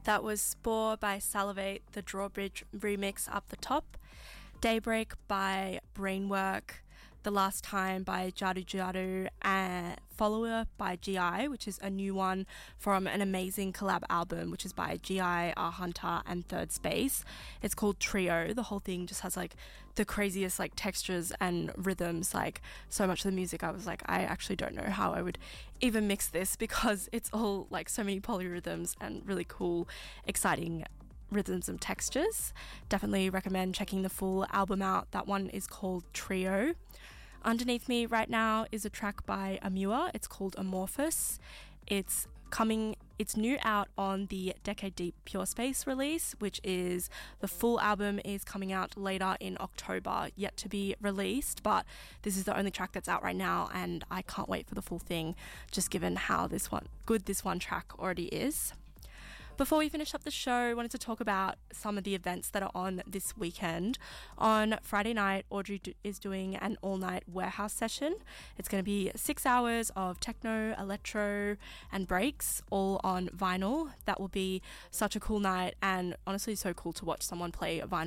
That was Spore by Salivate, the Drawbridge remix up the top. Daybreak by Brainwork, The Last Time by Jadu Jadu, and Follower by GI, which is a new one from an amazing collab album, which is by GI, R Hunter, and Third Space. It's called Trio. The whole thing just has like the craziest like textures and rhythms, like so much of the music. I was like, I actually don't know how I would even mix this because it's all like so many polyrhythms and really cool, exciting rhythms and textures. Definitely recommend checking the full album out. That one is called Trio. Underneath me right now is a track by Amua. It's called Amorphous. It's new out on the Decade Deep Pure Space release, which is the full album is coming out later in October, yet to be released, but this is the only track that's out right now and I can't wait for the full thing, just given how this one track already is. Before we finish up the show, I wanted to talk about some of the events that are on this weekend. On Friday night, Audrey is doing an all-night warehouse session. It's going to be 6 hours of techno, electro, and breaks, all on vinyl. That will be such a cool night, and honestly so cool to watch someone play vinyl